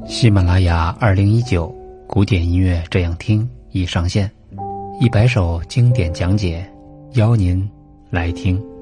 喜马拉雅2019古典音乐这样听已上线，100首经典讲解，邀您来听。